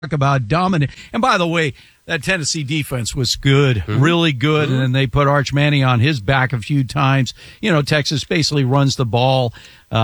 about dominant. And by the way, that Tennessee defense was good, really good. And then they put Arch Manning on his back a few times. Texas basically runs the ball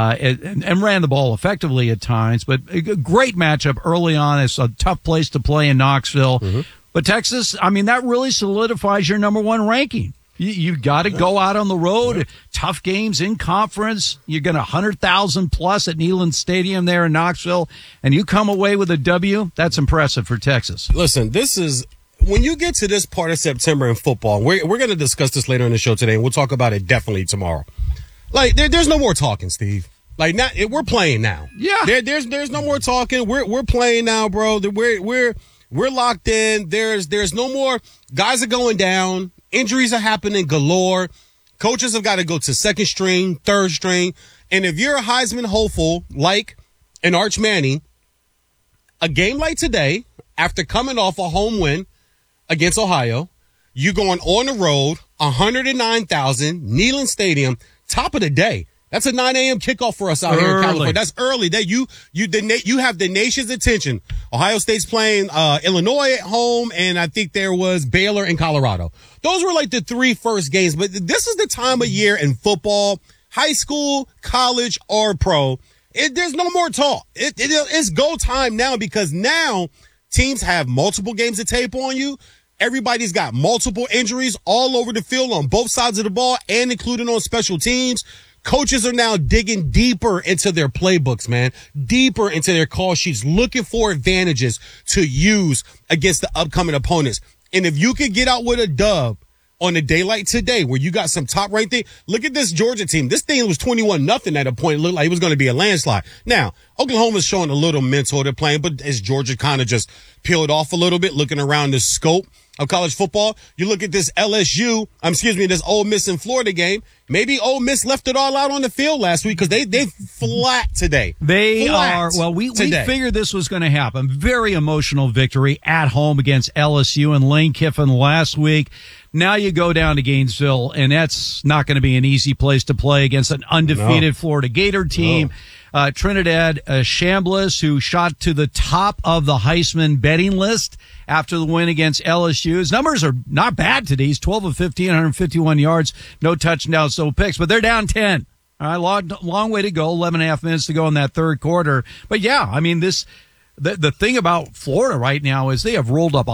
and ran the ball effectively at times. But a great matchup early on. It's a tough place to play in Knoxville. But Texas, that really solidifies your number one ranking. You've got to go out on the road. Tough games in conference. You're going to 100,000 plus at Neyland Stadium there in Knoxville, and you come away with a W. That's impressive for Texas. Listen, this is when you get to this part of September in football. We're going to discuss this later in the show today, and we'll talk about it definitely tomorrow. Like there's no more talking, Steve. Like we're playing now. Yeah. There's no more talking. We're playing now, bro. We're locked in. There's no more. Guys are going down. Injuries are happening galore. Coaches have got to go to second string, third string. And if you're a Heisman hopeful like an Arch Manning, a game like today, after coming off a home win against Ohio, you going on the road, 109,000, Neyland Stadium, top of the day. That's a 9 a.m. kickoff for us out here in California. That's early. That you have the nation's attention. Ohio State's playing Illinois at home, and I think there was Baylor and Colorado. Those were like the three first games. But this is the time of year in football, high school, college, or pro. There's no more talk. It's go time now because now teams have multiple games of tape on you. Everybody's got multiple injuries all over the field on both sides of the ball and including on special teams. Coaches are now digging deeper into their playbooks, man, deeper into their call sheets, looking for advantages to use against the upcoming opponents. And if you could get out with a dub on a day like today where you got some top-ranked thing, look at this Georgia team. This thing was 21-0 at a point. It looked like it was going to be a landslide. Now, Oklahoma's showing a little mental they're playing, but as Georgia kind of just peeled off a little bit, looking around the scope of college football, you look at this this Ole Miss and Florida game. Maybe Ole Miss left it all out on the field last week because they flat today. They are. Well, we figured this was going to happen. Very emotional victory at home against LSU and Lane Kiffin last week. Now you go down to Gainesville, and that's not going to be an easy place to play against an undefeated Florida Gator team. Trinidad Chambliss, who shot to the top of the Heisman betting list after the win against LSU. His numbers are not bad today. He's 12 of 15, 151 yards, no touchdowns, no picks, but they're down 10. All right, long way to go, 11 and a half minutes to go in that third quarter. But yeah, the thing about Florida right now is they have rolled up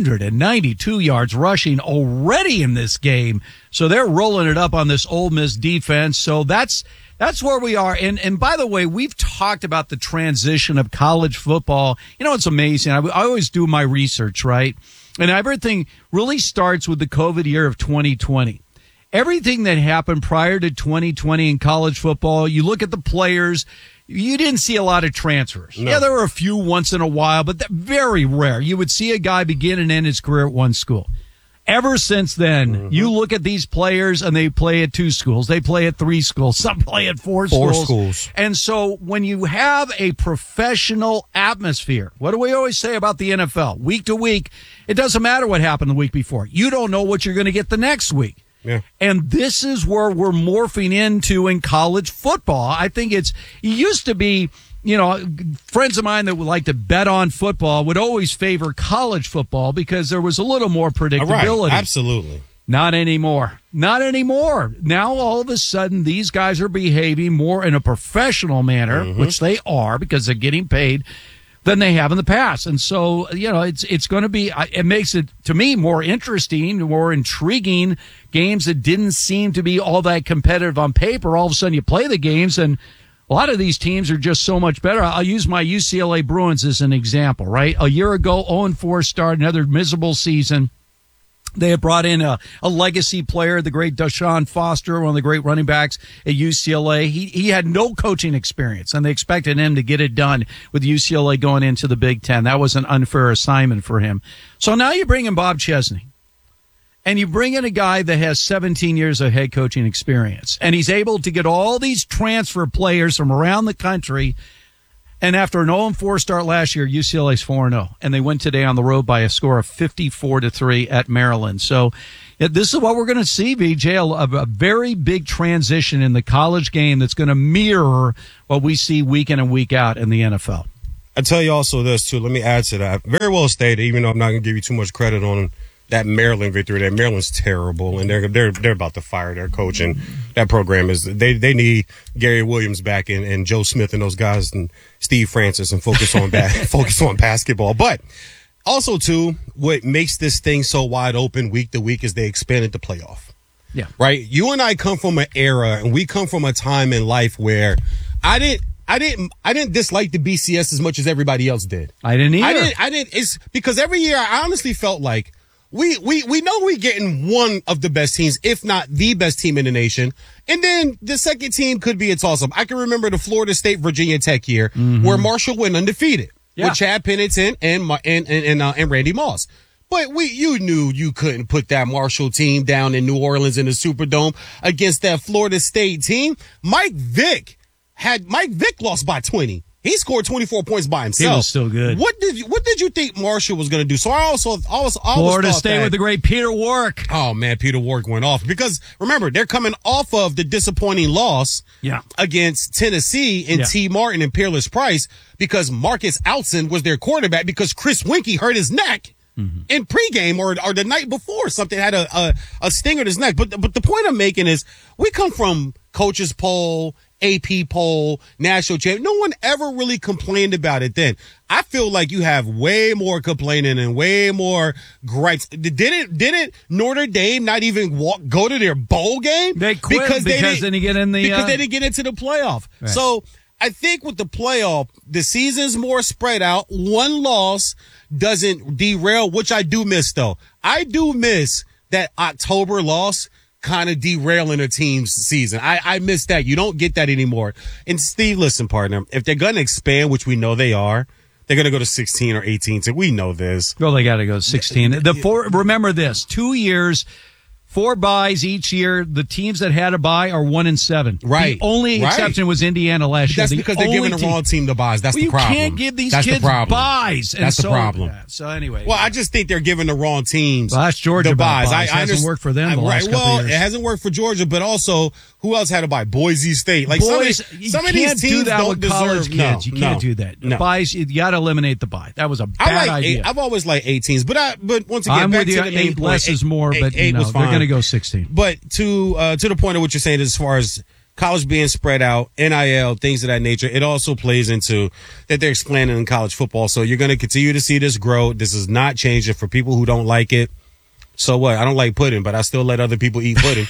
192 yards rushing already in this game. So they're rolling it up on this Ole Miss defense. So that's where we are. And by the way, we've talked about the transition of college football. It's amazing. I always do my research, right? And everything really starts with the COVID year of 2020. Everything that happened prior to 2020 in college football, you look at the players, you didn't see a lot of transfers. No. Yeah, there were a few once in a while, but very rare. You would see a guy begin and end his career at one school. Ever since then, you look at these players and they play at 2 schools. They play at 3 schools. Some play at 4 schools. And so when you have a professional atmosphere, what do we always say about the NFL? Week to week, it doesn't matter what happened the week before. You don't know what you're going to get the next week. Yeah. And this is where we're morphing into in college football. I think it used to be, friends of mine that would like to bet on football would always favor college football because there was a little more predictability. Right, absolutely. Not anymore. Not anymore. Now, all of a sudden, these guys are behaving more in a professional manner, which they are because they're getting paid, than they have in the past. And so, it's going to be, it makes it, to me, more interesting, more intriguing games that didn't seem to be all that competitive on paper. All of a sudden, you play the games, and a lot of these teams are just so much better. I'll use my UCLA Bruins as an example, right? A year ago, 0-4 start, another miserable season. They had brought in a legacy player, the great Deshaun Foster, one of the great running backs at UCLA. He had no coaching experience, and they expected him to get it done with UCLA going into the Big Ten. That was an unfair assignment for him. So now you bring in Bob Chesney, and you bring in a guy that has 17 years of head coaching experience, and he's able to get all these transfer players from around the country. And after an 0-4 start last year, UCLA's 4-0, and they went today on the road by a score of 54-3 at Maryland. So this is what we're going to see, VJ, a very big transition in the college game that's going to mirror what we see week in and week out in the NFL. I tell you also this, too. Let me add to that. Very well stated, even though I'm not going to give you too much credit on that Maryland victory. That Maryland's terrible, and they're about to fire their coach, and that program is they need Gary Williams back and Joe Smith and those guys and Steve Francis and focus on basketball. But also, too, what makes this thing so wide open week to week is they expanded the playoff. Yeah. Right? You and I come from an era, and we come from a time in life where I didn't dislike the BCS as much as everybody else did. I didn't either. I didn't. It's because every year I honestly felt like we know we're getting one of the best teams, if not the best team in the nation. And then the second team could be a toss-up. I can remember the Florida State Virginia Tech year where Marshall went undefeated with Chad Pennington and Randy Moss. But you knew you couldn't put that Marshall team down in New Orleans in the Superdome against that Florida State team. Mike Vick lost by 20. He scored 24 points by himself. He was still good. What did you think Marshall was going to do? So I Florida State with the great Peter Warrick. Oh man, Peter Warrick went off because remember they're coming off of the disappointing loss against Tennessee and T. Martin and Peerless Price because Marcus Outson was their quarterback because Chris Winkie hurt his neck. In pregame or the night before, something had a sting on his neck. But the point I'm making is we come from coaches poll, AP poll, national champ. No one ever really complained about it then. I feel like you have way more complaining and way more gripes. Didn't Notre Dame not even go to their bowl game? They quit because they didn't get in because they didn't get into the playoff. Right. So I think with the playoff, the season's more spread out. One loss doesn't derail, which I do miss, though. I do miss that October loss kind of derailing a team's season. I miss that. You don't get that anymore. And Steve, listen, partner, if they're going to expand, which we know they are, they're going to go to 16 or 18. So we know this. Well, they got to go to 16. Remember this, 2 years, 4 byes each year. The teams that had a bye are 1-7. Right. The only exception was Indiana last year. That's because they're giving the wrong team the byes. That's the problem. You can't give these kids byes. That's the problem. So anyway. Well, I just think they're giving the wrong teams that's Georgia the byes. It hasn't worked for them the last couple of years. It hasn't worked for Georgia, but also who else had a bye? Boise State. Like some of these teams don't deserve kids. You can't do that. No. Byes, you got to eliminate the bye. That was a bad idea. I've always liked 18s, but once again, I'm back with to you. the main 8 point, less is more, but they're going to go 16. But to the point of what you're saying as far as college being spread out, NIL, things of that nature, it also plays into that they're expanding in college football. So you're going to continue to see this grow. This is not changing for people who don't like it. So what? I don't like pudding, but I still let other people eat pudding.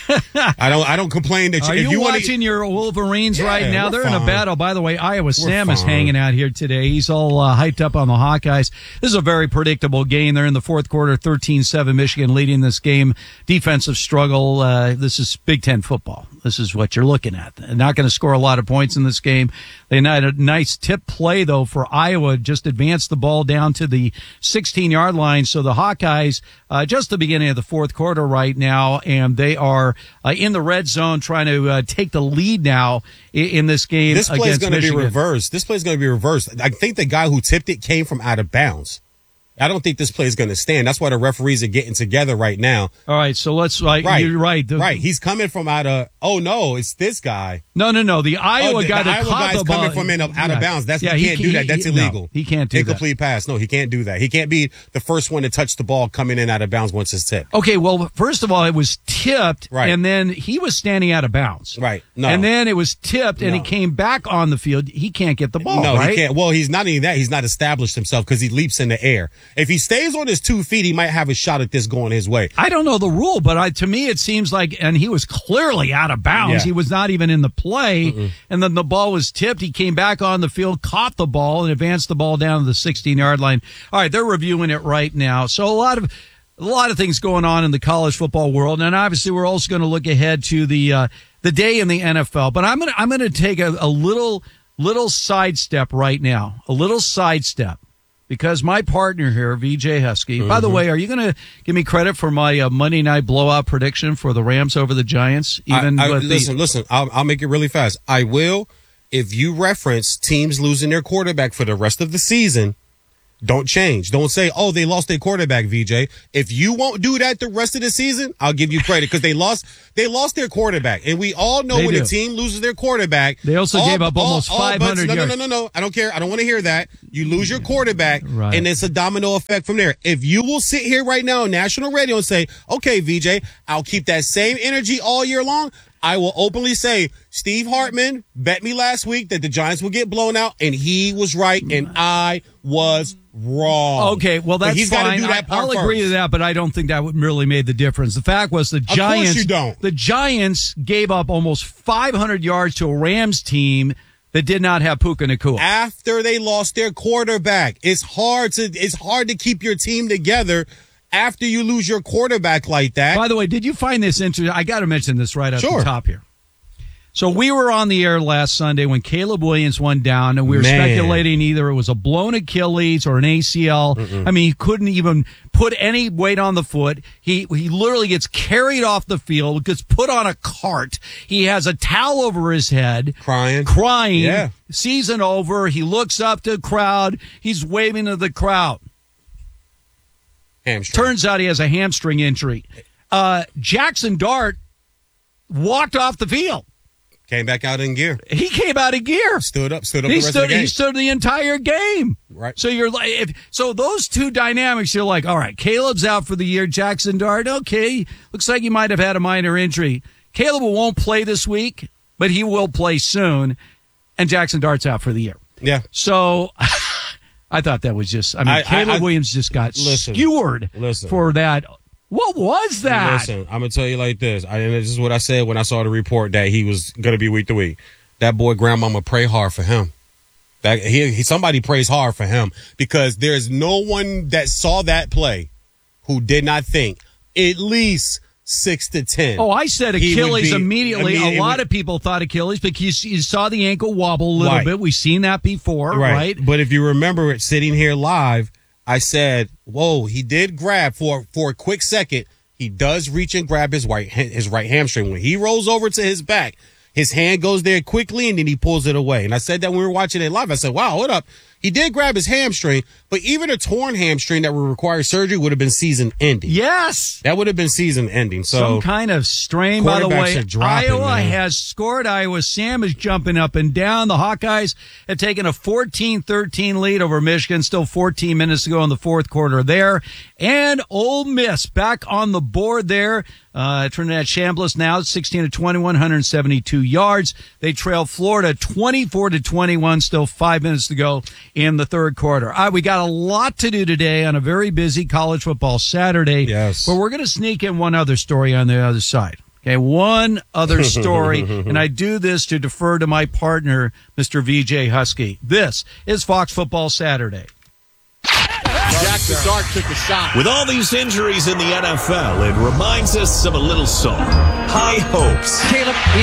I don't complain that Are you watching your Wolverines right now? They're in a battle. By the way, Iowa Sam is hanging out here today. He's all hyped up on the Hawkeyes. This is a very predictable game. They're in the fourth quarter, 13-7, Michigan leading this game. Defensive struggle. This is Big Ten football. This is what you're looking at. They're not going to score a lot of points in this game. They had a nice tip play, though, for Iowa. Just advanced the ball down to the 16-yard line. So the Hawkeyes, just the beginning of the fourth quarter right now, and they are in the red zone trying to take the lead now in this game. This play is going to be reversed. I think the guy who tipped it came from out of bounds. I don't think this play is going to stand. That's why the referees are getting together right now. All right, so let's. You're right. Right. He's coming from out of. Oh no, it's this guy. No. The Iowa guy that caught the ball coming from out of bounds. He can't do that. That's illegal. No, he can't do that. Incomplete pass. No, he can't do that. He can't be the first one to touch the ball coming in out of bounds once it's tipped. Okay. Well, first of all, it was tipped, and then he was standing out of bounds. Right. No. And then it was tipped, and he came back on the field. He can't get the ball. No, right? He can't. Well, he's not even that. He's not established himself because he leaps in the air. If he stays on his 2 feet, he might have a shot at this going his way. I don't know the rule, but to me it seems like, and he was clearly out of bounds. He was not even in the play, and then the ball was tipped. He came back on the field, caught the ball, and advanced the ball down to the 16-yard line. All right, they're reviewing it right now. So a lot of things going on in the college football world, and obviously we're also going to look ahead to the day in the NFL. But I'm gonna take a little sidestep right now, a little sidestep. Because my partner here, VJ Husky, by the way, are you going to give me credit for my Monday night blowout prediction for the Rams over the Giants? Listen, I'll make it really fast. I will, if you reference teams losing their quarterback for the rest of the season, Don't change. Don't say, oh, they lost their quarterback, VJ. If you won't do that the rest of the season, I'll give you credit because they lost their quarterback. And we all know when a team loses their quarterback. They also gave up almost 500 yards. No. I don't care. I don't want to hear that. You lose your quarterback, and it's a domino effect from there. If you will sit here right now on national radio and say, okay, VJ, I'll keep that same energy all year long, I will openly say, Steve Hartman bet me last week that the Giants would get blown out, and he was right, and I was wrong. Okay, well, that's he's fine. Do that I'll agree to that, but I don't think that really made the difference. The fact was the Giants. Of course you don't. The Giants gave up almost 500 yards to a Rams team that did not have Puka Nacua. After they lost their quarterback, it's hard to keep your team together after you lose your quarterback like that. By the way, did you find this interesting? I got to mention this right at the top here. So we were on the air last Sunday when Caleb Williams went down, and we were speculating either it was a blown Achilles or an ACL. I mean, he couldn't even put any weight on the foot. He literally gets carried off the field, gets put on a cart. He has a towel over his head. Crying. Yeah. Season over. He looks up to the crowd. He's waving to the crowd. Hamstring. Turns out he has a hamstring injury. Jackson Dart walked off the field. Came back out in gear. He came out of gear. Stood up the rest of the game. He stood the entire game. Right. So you're like, so those two dynamics, you're like, all right, Caleb's out for the year. Jackson Dart, okay, looks like he might have had a minor injury. Caleb won't play this week, but he will play soon. And Jackson Dart's out for the year. Yeah. So I thought that was just, Caleb Williams just got skewered for that. What was that? Listen, I'm going to tell you like this. And this is what I said when I saw the report that he was going to be week to week. That boy, grandmama, pray hard for him. Somebody prays hard for him because there's no one that saw that play who did not think at least 6 to 10. Oh, I said Achilles immediately. A lot of people thought Achilles because you saw the ankle wobble a little bit. We've seen that before, right? But if you remember it sitting here live, I said, whoa, he did grab for a quick second. He does reach and grab his right hamstring. When he rolls over to his back, his hand goes there quickly and then he pulls it away. And I said that when we were watching it live. I said, wow, hold up. He did grab his hamstring, but even a torn hamstring that would require surgery would have been season ending. Yes. That would have been season ending. So some kind of strain, by the way. Iowa has scored. Iowa Sam is jumping up and down. The Hawkeyes have taken a 14-13 lead over Michigan. Still 14 minutes to go in the fourth quarter there. And Ole Miss back on the board there. Trinidad Chambliss now 16-21, 172 yards. They trail Florida 24-21. Still 5 minutes to go in the third quarter. We got a lot to do today on a very busy college football Saturday. Yes. But we're going to sneak in one other story on the other side. Okay, one other story. And I do this to defer to my partner, Mr. VJ Husky. This is Fox Football Saturday. Jackson Dart took a shot. With all these injuries in the NFL, it reminds us of a little song, High Hopes. Caleb,